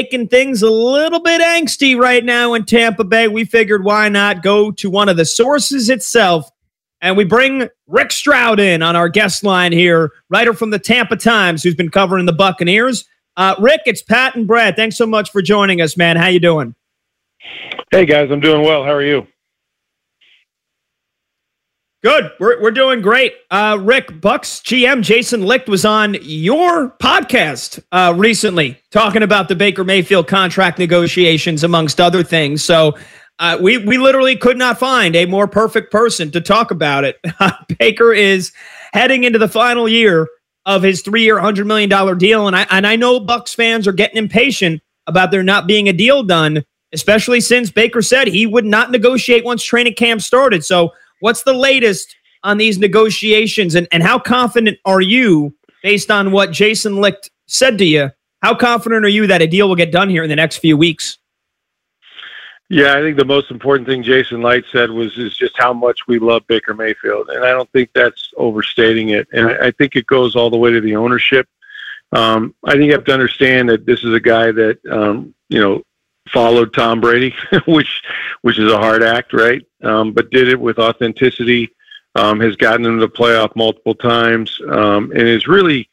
making things a little bit angsty right now in Tampa Bay. We figured why not go to one of the sources itself, and we bring Rick Stroud in on our guest line here, writer from the Tampa Times, who's been covering the Buccaneers. Rick, it's Pat and Brad. Thanks so much for joining us, man. How you doing? Hey, guys. I'm doing well. How are you? Good. We're doing great. Rick, Bucks GM Jason Licht was on your podcast recently talking about the Baker Mayfield contract negotiations, amongst other things. So we literally could not find a more perfect person to talk about it. Baker is heading into the final year of his 3-year, $100 million deal. And I know Bucks fans are getting impatient about there not being a deal done, especially since Baker said he would not negotiate once training camp started. So what's the latest on these negotiations, and how confident are you, based on what Jason Licht said to you, how confident are you that a deal will get done here in the next few weeks? Yeah, I think the most important thing Jason Licht said is just how much we love Baker Mayfield, and I don't think that's overstating it. And I think it goes all the way to the ownership. I think you have to understand that this is a guy that followed Tom Brady, which is a hard act, right? But did it with authenticity, has gotten into the playoff multiple times, and is really,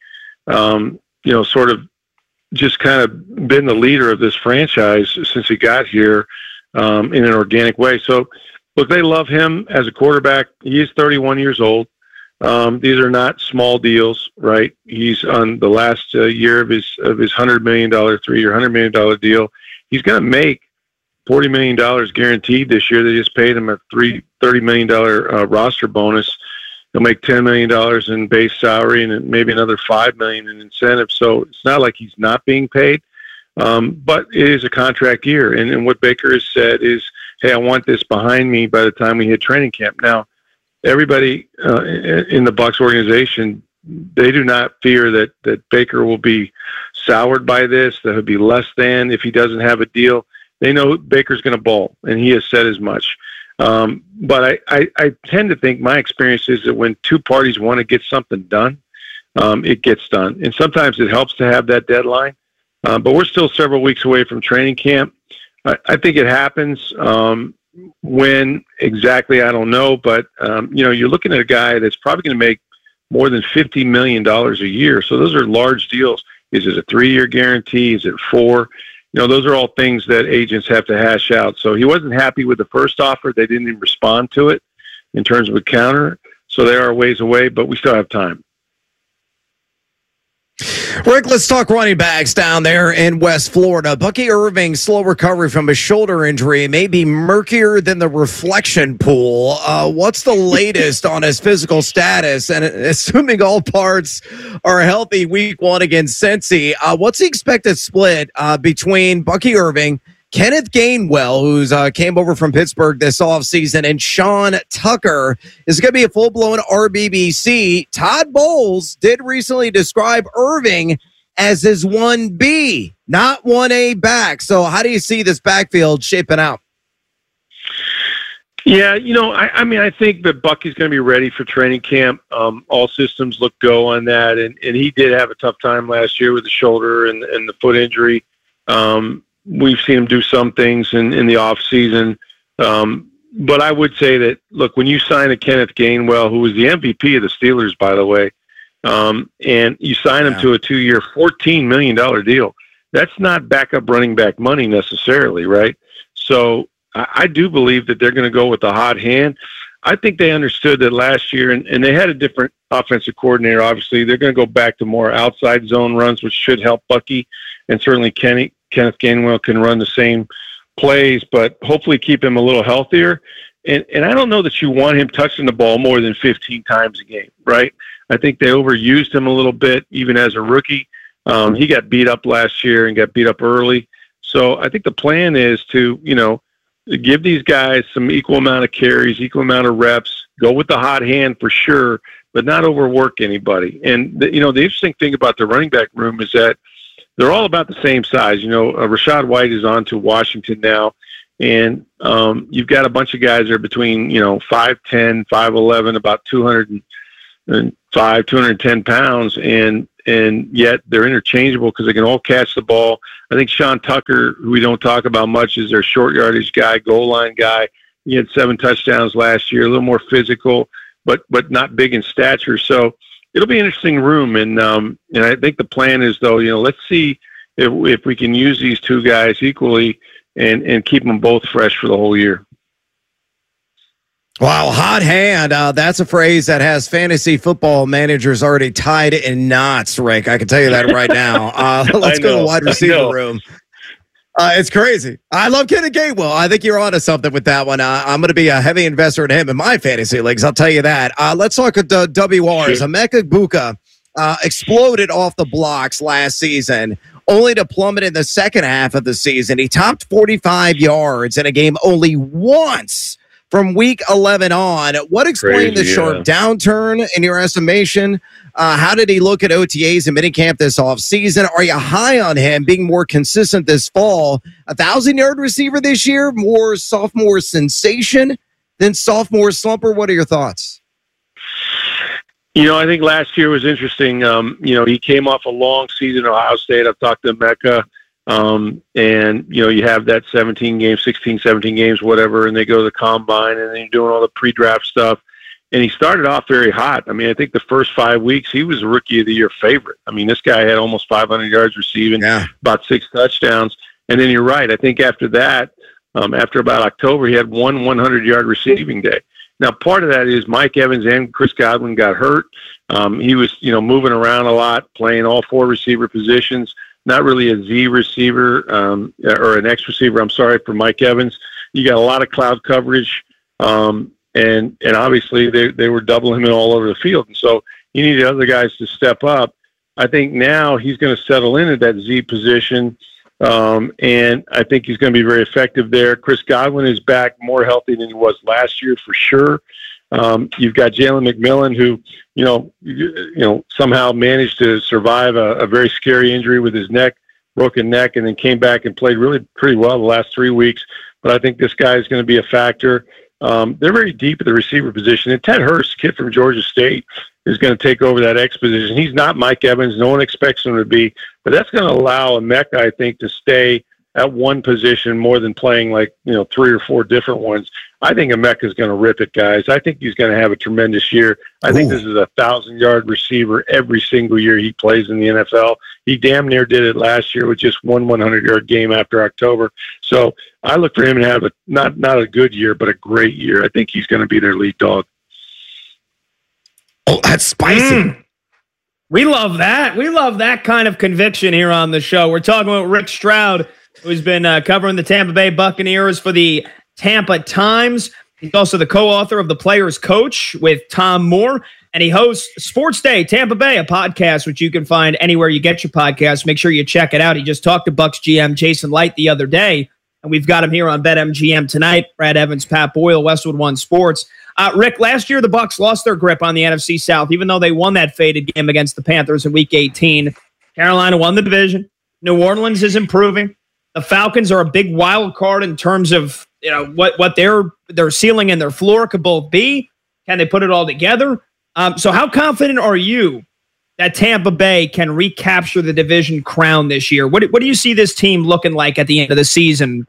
sort of just kind of been the leader of this franchise since he got here in an organic way. So, look, they love him as a quarterback. He is 31 years old. These are not small deals, right? He's on the last year of his $100 million, 3-year, $100 million deal. He's going to make $40 million guaranteed this year. They just paid him a $30 million roster bonus. He'll make $10 million in base salary and maybe another $5 million in incentives. So it's not like he's not being paid, but it is a contract year. And what Baker has said is, hey, I want this behind me by the time we hit training camp. Now, everybody in the Bucs organization, they do not fear that Baker will be soured by this, that he'll be less than if he doesn't have a deal. They know Baker's going to bowl, and he has said as much. But I tend to think my experience is that when two parties want to get something done, it gets done. And sometimes it helps to have that deadline. But we're still several weeks away from training camp. I think it happens. When exactly, I don't know. But, you're looking at a guy that's probably going to make more than $50 million a year. So those are large deals. Is it a 3-year guarantee? Is it 4? Those are all things that agents have to hash out. So he wasn't happy with the first offer. They didn't even respond to it in terms of a counter. So they are ways away, but we still have time. Rick, let's talk running backs down there in West Florida. Bucky Irving's slow recovery from a shoulder injury may be murkier than the reflection pool. What's the latest on his physical status? And assuming all parts are healthy week 1 against Cincy, what's the expected split between Bucky Irving, Kenneth Gainwell, who's came over from Pittsburgh this offseason, and Sean Tucker? Is going to be a full-blown RBBC. Todd Bowles did recently describe Irving as his 1B, not 1A back. So how do you see this backfield shaping out? Yeah, I think that Bucky's going to be ready for training camp. All systems look go on that, and he did have a tough time last year with the shoulder and the foot injury. We've seen him do some things in the off season. But I would say that, look, when you sign a Kenneth Gainwell, who was the MVP of the Steelers, by the way, and you sign him to a 2-year, $14 million deal, that's not backup running back money necessarily, right? So I do believe that they're going to go with the hot hand. I think they understood that last year, and they had a different offensive coordinator, obviously. They're going to go back to more outside zone runs, which should help Bucky, and certainly Kenneth Gainwell can run the same plays, but hopefully keep him a little healthier. And I don't know that you want him touching the ball more than 15 times a game, right? I think they overused him a little bit, even as a rookie. He got beat up last year and got beat up early. So I think the plan is to, give these guys some equal amount of carries, equal amount of reps, go with the hot hand for sure, but not overwork anybody. And, the interesting thing about the running back room is that they're all about the same size. Rachaad White is on to Washington now, and you've got a bunch of guys that are between, 5'10", 5'11", about 205, 210 pounds, and and yet they're interchangeable because they can all catch the ball. I think Sean Tucker, who we don't talk about much, is their short yardage guy, goal line guy. He had 7 touchdowns last year, a little more physical, but not big in stature. So it'll be an interesting room, and I think the plan is, though, let's see if we can use these two guys equally and keep them both fresh for the whole year. Wow, hot hand. That's a phrase that has fantasy football managers already tied in knots, Rick. I can tell you that right now. Let's go to the wide receiver room. It's crazy. I love Kenny Gainwell. I think you're onto something with that one. I'm going to be a heavy investor in him in my fantasy leagues. I'll tell you that. Let's talk at the WRs. Emeka Egbuka exploded off the blocks last season, only to plummet in the second half of the season. He topped 45 yards in a game only once from week 11 on. What explained the sharp downturn in your estimation? How did he look at OTAs and minicamp this offseason? Are you high on him being more consistent this fall? 1,000-yard receiver this year, more sophomore sensation than sophomore slumper? What are your thoughts? I think last year was interesting. He came off a long season at Ohio State. I've talked to Mecca. And you have that 16, 17 games, whatever, and they go to the combine, and then you're doing all the pre-draft stuff. And he started off very hot. I mean, I think the first 5 weeks, he was a Rookie of the Year favorite. I mean, this guy had almost 500 yards receiving, about 6 touchdowns. And then you're right. I think after that, after about October, he had one 100-yard receiving day. Now, part of that is Mike Evans and Chris Godwin got hurt. He was, moving around a lot, playing all 4 receiver positions. Not really a Z receiver or an X receiver, I'm sorry, for Mike Evans. You got a lot of cloud coverage, and obviously they were doubling him all over the field. And so you needed other guys to step up. I think now he's going to settle into that Z position, and I think he's going to be very effective there. Chris Godwin is back more healthy than he was last year for sure. You've got Jalen McMillan, who, somehow managed to survive a very scary injury with his broken neck, and then came back and played really pretty well the last 3 weeks. But I think this guy is going to be a factor. They're very deep at the receiver position. And Ted Hurst, kid from Georgia State, is going to take over that X position. He's not Mike Evans. No one expects him to be. But that's going to allow Emeka, I think, to stay at one position more than playing 3 or 4 different ones. I think Emeka is going to rip it, guys. I think he's going to have a tremendous year. I think this is a 1,000-yard receiver every single year he plays in the NFL. He damn near did it last year with just one 100-yard game after October. So I look for him to have not a good year, but a great year. I think he's going to be their lead dog. Oh, that's spicy. We love that. We love that kind of conviction here on the show. We're talking about Rick Stroud, who's been covering the Tampa Bay Buccaneers for the Tampa Times. He's also the co-author of The Player's Coach with Tom Moore, and he hosts Sports Day Tampa Bay, a podcast which you can find anywhere you get your podcasts. Make sure you check it out. He just talked to Bucs GM Jason Light the other day, and we've got him here on BetMGM tonight. Brad Evans, Pat Boyle, Westwood One Sports. Rick, last year the Bucs lost their grip on the NFC South, even though they won that faded game against the Panthers in Week 18. Carolina won the division. New Orleans is improving. The Falcons are a big wild card in terms of what their ceiling and their floor could both be. Can they put it all together? So how confident are you that Tampa Bay can recapture the division crown this year? What do you see this team looking like at the end of the season?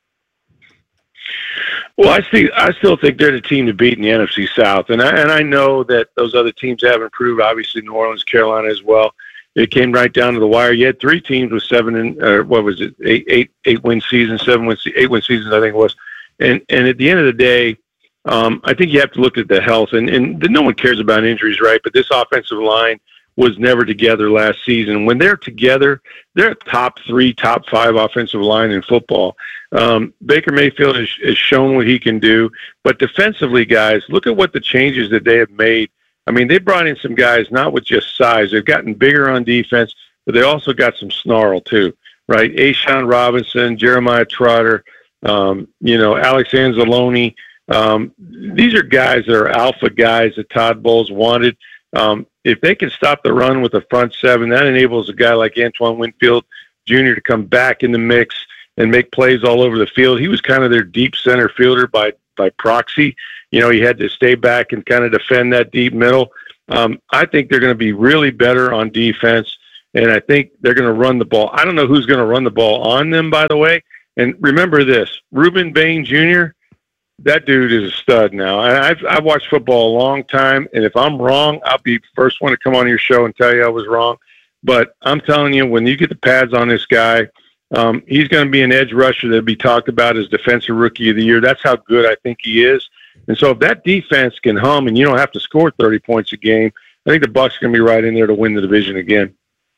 Well, I still think they're the team to beat in the NFC South, and I know that those other teams have improved. Obviously, New Orleans, Carolina as well. It came right down to the wire. You had 3 teams with 8 win seasons, 8 win seasons, I think it was. And at the end of the day, I think you have to look at the health, and no one cares about injuries, right? But this offensive line was never together last season. When they're together, they're a top 3, top 5 offensive line in football. Baker Mayfield has shown what he can do, but defensively, guys, look at what the changes that they have made. I mean, they brought in some guys not with just size. They've gotten bigger on defense, but they also got some snarl too, right? A'Shawn Robinson, Jeremiah Trotter, Alex Anzalone. These are guys that are alpha guys that Todd Bowles wanted. If they can stop the run with the front 7, that enables a guy like Antoine Winfield Jr. to come back in the mix and make plays all over the field. He was kind of their deep center fielder by proxy. He had to stay back and kind of defend that deep middle. I think they're going to be really better on defense, and I think they're going to run the ball. I don't know who's going to run the ball on them, by the way. And remember this, Ruben Bain Jr., that dude is a stud now. And I've watched football a long time, and if I'm wrong, I'll be the first one to come on your show and tell you I was wrong. But I'm telling you, when you get the pads on this guy, he's going to be an edge rusher that'll be talked about as Defensive Rookie of the Year. That's how good I think he is. And so if that defense can hum and you don't have to score 30 points a game, I think the Bucs are going to be right in there to win the division again.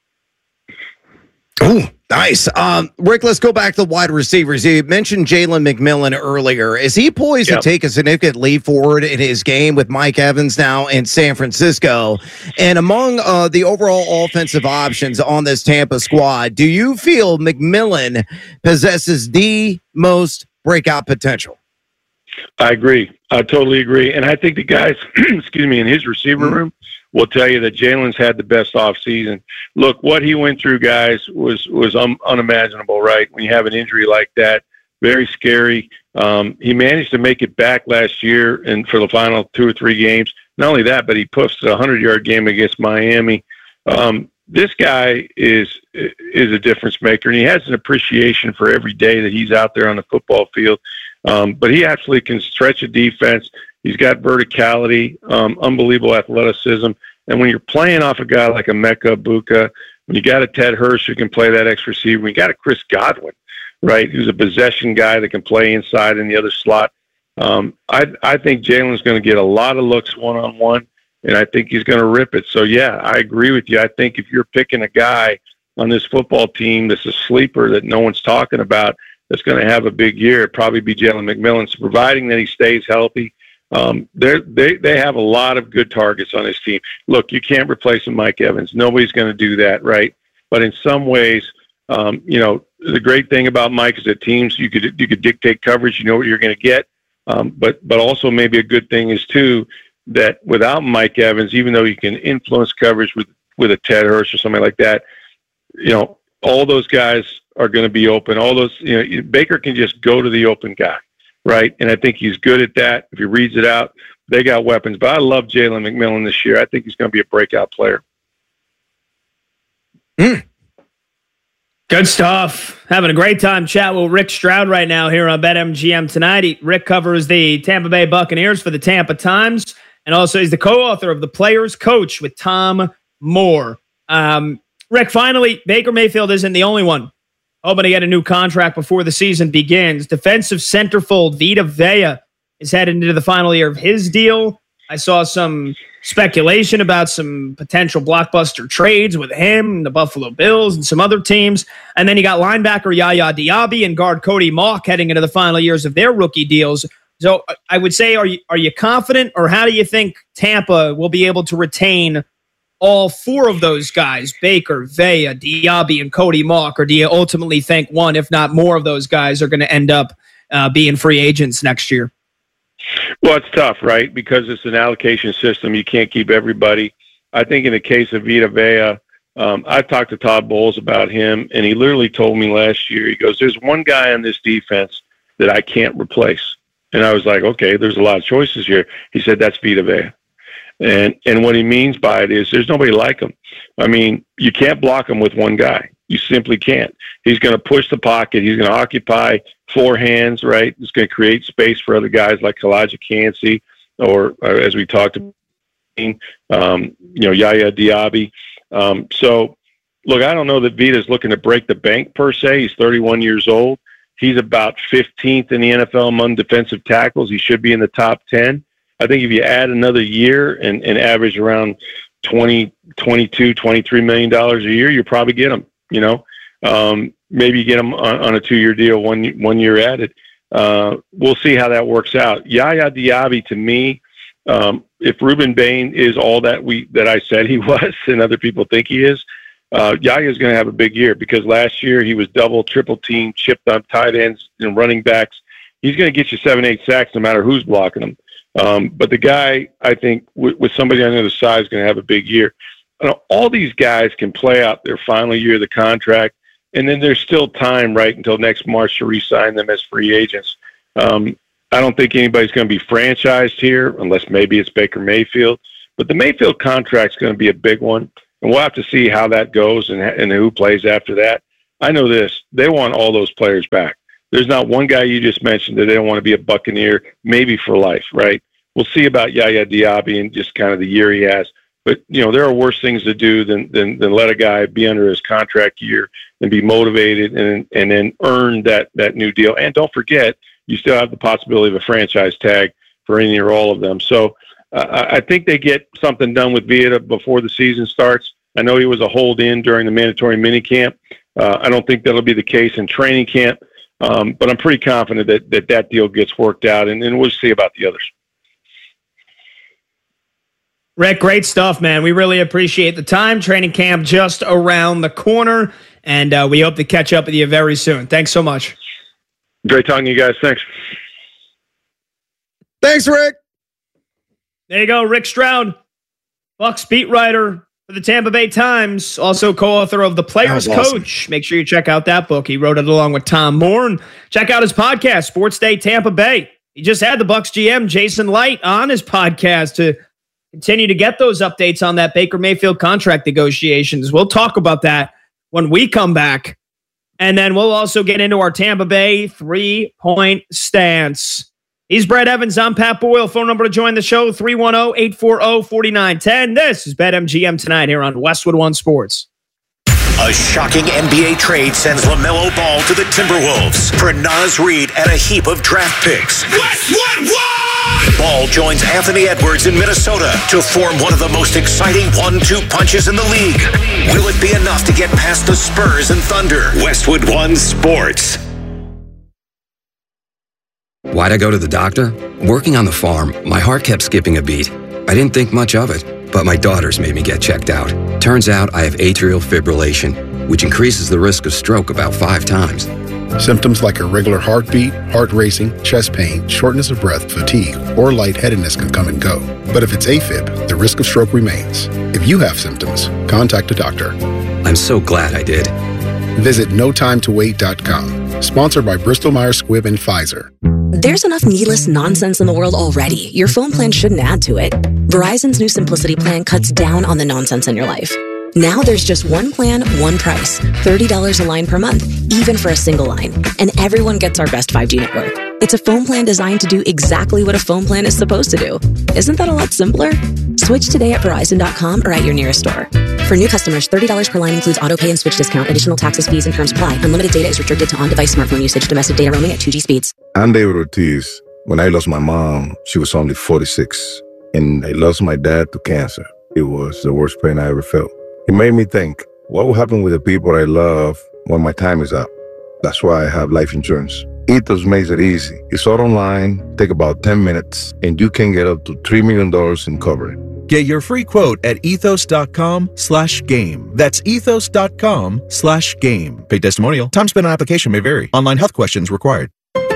Oh, nice. Rick, let's go back to wide receivers. You mentioned Jalen McMillan earlier. Is he poised to take a significant leap forward in his game with Mike Evans now in San Francisco? And among the overall offensive options on this Tampa squad, do you feel McMillan possesses the most breakout potential? I agree. I totally agree. And I think the guys, excuse me, in his receiver room will tell you that Jalen's had the best offseason. Look, what he went through, guys, was unimaginable, right? When you have an injury like that, very scary. He managed to make it back last year and for the final 2 or 3 games. Not only that, but he posted a 100-yard game against Miami. This guy is a difference maker, and he has an appreciation for every day that he's out there on the football field. But he absolutely can stretch a defense. He's got verticality, unbelievable athleticism. And when you're playing off a guy like a Emeka Egbuka, when you got a Ted Hurst who can play that X receiver, when you got a Chris Godwin, right, who's a possession guy that can play inside in the other slot, I think Jalen's going to get a lot of looks one-on-one, and I think he's going to rip it. So, yeah, I agree with you. I think if you're picking a guy on this football team that's a sleeper that no one's talking about that's going to have a big year, it'd probably be Jalen McMillan, so providing that he stays healthy. They have a lot of good targets on this team. Look, you can't replace Mike Evans. Nobody's going to do that, right? But in some ways, the great thing about Mike is that teams you could dictate coverage. You know what you're going to get. But also maybe a good thing is too that without Mike Evans, even though you can influence coverage with a Ted Hurst or something like that, all those guys are going to be open. All those, Baker can just go to the open guy. Right, and I think he's good at that. If he reads it out, they got weapons. But I love Jalen McMillan this year. I think he's going to be a breakout player. Good stuff. Having a great time chatting with Rick Stroud right now here on BetMGM tonight. Rick covers the Tampa Bay Buccaneers for the Tampa Times, and also he's the co-author of The Player's Coach with Tom Moore. Rick, finally, Baker Mayfield isn't the only one hoping to get a new contract before the season begins. Defensive centerfold Vita Vea is headed into the final year of his deal. I saw some speculation about some potential blockbuster trades with him, the Buffalo Bills, and some other teams. And then you got linebacker Yaya Diaby and guard Cody Mauch heading into the final years of their rookie deals. So I would say, are you confident, or how do you think Tampa will be able to retain all 4 of those guys, Baker, Vea, Diaby, and Cody Mauch? Or do you ultimately think one, if not more, of those guys are going to end up being free agents next year? Well, it's tough, right? Because it's an allocation system. You can't keep everybody. I think in the case of Vita Vea, I talked to Todd Bowles about him, and he literally told me last year, he goes, there's one guy on this defense that I can't replace. And I was like, okay, there's a lot of choices here. He said, that's Vita Vea. And what he means by it is there's nobody like him. I mean, you can't block him with one guy. You simply can't. He's going to push the pocket. He's going to occupy 4 hands, right? He's going to create space for other guys like Elijah Cansey or as we talked about, Yaya Diaby. So, look, I don't know that Vita's looking to break the bank per se. He's 31 years old. He's about 15th in the NFL among defensive tackles. He should be in the top 10. I think if you add another year and average around $22, $23 million a year, you probably get him, maybe you get him on a 2-year deal, one year added. We'll see how that works out. Yaya Diaby, to me, if Ruben Bain is all that I said he was and other people think he is, Yaya is going to have a big year because last year he was double, triple team, chipped on tight ends and running backs. He's going to get you 7-8 sacks no matter who's blocking him. But the guy, I think, with somebody on the other side is going to have a big year. All these guys can play out their final year of the contract, and then there's still time, right, until next March to re-sign them as free agents. I don't think anybody's going to be franchised here, unless maybe it's Baker Mayfield. But the Mayfield contract's going to be a big one, and we'll have to see how that goes and who plays after that. I know this. They want all those players back. There's not one guy you just mentioned that they don't want to be a Buccaneer, maybe for life, right? We'll see about Yaya Diaby and just kind of the year he has. But, there are worse things to do than let a guy be under his contract year and be motivated and then earn that new deal. And don't forget, you still have the possibility of a franchise tag for any or all of them. So I think they get something done with Vita before the season starts. I know he was a hold-in during the mandatory minicamp. I don't think that'll be the case in training camp, but I'm pretty confident that deal gets worked out, and we'll see about the others. Rick, great stuff, man. We really appreciate the time. Training camp just around the corner, and we hope to catch up with you very soon. Thanks so much. Great talking to you guys. Thanks. Thanks, Rick. There you go, Rick Stroud, Bucs beat writer for the Tampa Bay Times, also co-author of The Player's Coach. Make sure you check out that book. He wrote it along with Tom Moore. And check out his podcast, Sports Day Tampa Bay. He just had the Bucs GM, Jason Licht, on his podcast to continue to get those updates on that Baker Mayfield contract negotiations. We'll talk about that when we come back. And then we'll also get into our Tampa Bay 3-point stance. He's Brad Evans. I'm Pat Boyle. Phone number to join the show, 310-840-4910. This is BetMGM Tonight here on Westwood One Sports. A shocking NBA trade sends LaMelo Ball to the Timberwolves for Naz Reid and a heap of draft picks. Westwood One! Ball joins Anthony Edwards in Minnesota to form one of the most exciting 1-2 punches in the league. Will it be enough to get past the Spurs and Thunder? Westwood One Sports. Why'd I go to the doctor? Working on the farm, my heart kept skipping a beat. I didn't think much of it, but my daughters made me get checked out. Turns out I have atrial fibrillation, which increases the risk of stroke about 5 times. Symptoms like irregular heartbeat, heart racing, chest pain, shortness of breath, fatigue, or lightheadedness can come and go. But if it's AFib, the risk of stroke remains. If you have symptoms, contact a doctor. I'm so glad I did. Visit notimetowait.com. Sponsored by Bristol-Myers Squibb and Pfizer. There's enough needless nonsense in the world already. Your phone plan shouldn't add to it. Verizon's new Simplicity plan cuts down on the nonsense in your life. Now there's just one plan, one price. $30 a line per month, even for a single line. And everyone gets our best 5G network. It's a phone plan designed to do exactly what a phone plan is supposed to do. Isn't that a lot simpler? Switch today at Verizon.com or at your nearest store. For new customers, $30 per line includes auto pay and switch discount. Additional taxes, fees, and terms apply. Unlimited data is restricted to on-device smartphone usage. Domestic data roaming at 2G speeds. I'm David Ortiz. When I lost my mom, she was only 46. And I lost my dad to cancer. It was the worst pain I ever felt. It made me think, what will happen with the people I love when my time is up? That's why I have life insurance. Ethos makes it easy. It's all online, take about 10 minutes, and you can get up to $3 million in coverage. Get your free quote at ethos.com/game. That's ethos.com/game. Paid testimonial. Time spent on application may vary. Online health questions required.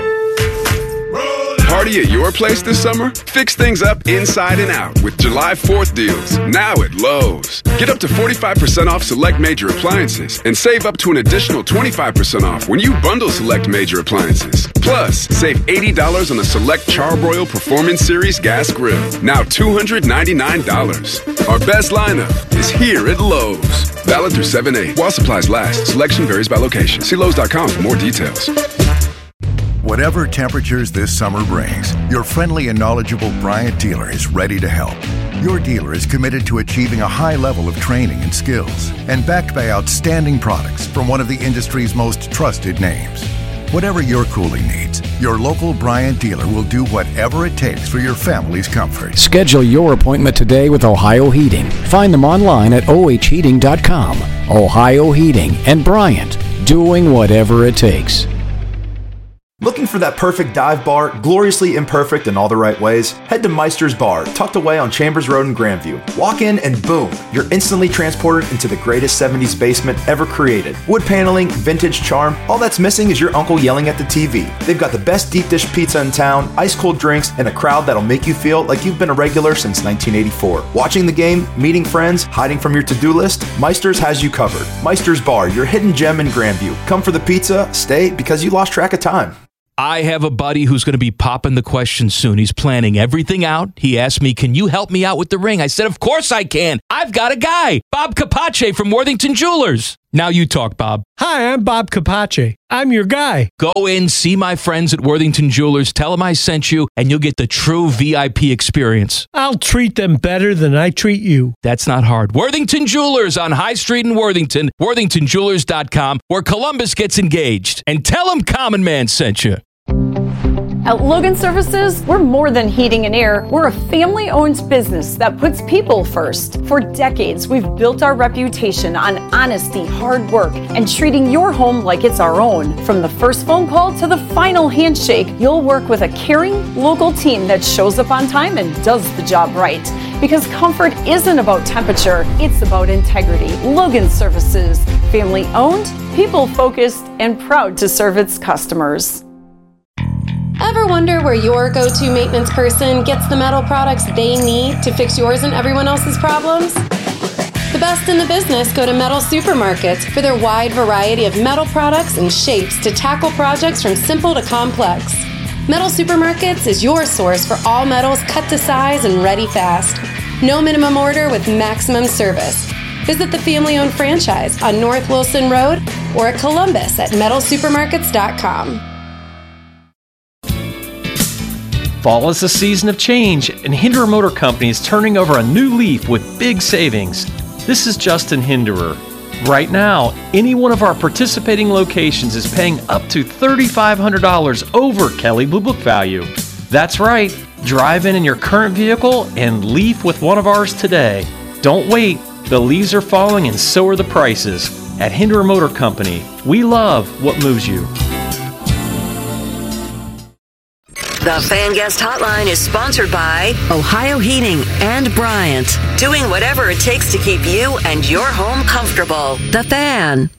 Party at your place this summer? Fix things up inside and out with July 4th deals, now at Lowe's. Get up to 45% off select major appliances and save up to an additional 25% off when you bundle select major appliances. Plus, save $80 on the select Charbroil Performance Series gas grill, now $299. Our best lineup is here at Lowe's. Valid through 7/8 while supplies last. Selection varies by location. See Lowe's.com for more details. Whatever temperatures this summer brings, your friendly and knowledgeable Bryant dealer is ready to help. Your dealer is committed to achieving a high level of training and skills and backed by outstanding products from one of the industry's most trusted names. Whatever your cooling needs, your local Bryant dealer will do whatever it takes for your family's comfort. Schedule your appointment today with Ohio Heating. Find them online at ohheating.com. Ohio Heating and Bryant, doing whatever it takes. Looking for that perfect dive bar, gloriously imperfect in all the right ways? Head to Meister's Bar, tucked away on Chambers Road in Grandview. Walk in and boom, you're instantly transported into the greatest 70s basement ever created. Wood paneling, vintage charm, all that's missing is your uncle yelling at the TV. They've got the best deep dish pizza in town, ice cold drinks, and a crowd that'll make you feel like you've been a regular since 1984. Watching the game, meeting friends, hiding from your to-do list, Meister's has you covered. Meister's Bar, your hidden gem in Grandview. Come for the pizza, stay because you lost track of time. I have a buddy who's going to be popping the question soon. He's planning everything out. He asked me, can you help me out with the ring? I said, of course I can. I've got a guy, Bob Capace from Worthington Jewelers. Now you talk, Bob. Hi, I'm Bob Capace. I'm your guy. Go in, see my friends at Worthington Jewelers, tell them I sent you, and you'll get the true VIP experience. I'll treat them better than I treat you. That's not hard. Worthington Jewelers on High Street in Worthington, worthingtonjewelers.com, where Columbus gets engaged. And tell them Common Man sent you. At Logan Services, we're more than heating and air. We're a family-owned business that puts people first. For decades, we've built our reputation on honesty, hard work, and treating your home like it's our own. From the first phone call to the final handshake, you'll work with a caring, local team that shows up on time and does the job right. Because comfort isn't about temperature, it's about integrity. Logan Services, family-owned, people-focused, and proud to serve its customers. Ever wonder where your go-to maintenance person gets the metal products they need to fix yours and everyone else's problems? The best in the business go to Metal Supermarkets for their wide variety of metal products and shapes to tackle projects from simple to complex. Metal Supermarkets is your source for all metals cut to size and ready fast. No minimum order with maximum service. Visit the family-owned franchise on North Wilson Road or at Columbus at metalsupermarkets.com. Fall is a season of change, and Hinderer Motor Company is turning over a new leaf with big savings. This is Justin Hinderer. Right now, any one of our participating locations is paying up to $3,500 over Kelley Blue Book value. That's right. Drive in your current vehicle and leaf with one of ours today. Don't wait. The leaves are falling and so are the prices. At Hinderer Motor Company, we love what moves you. The Fan Guest Hotline is sponsored by Ohio Heating and Bryant, doing whatever it takes to keep you and your home comfortable. The Fan.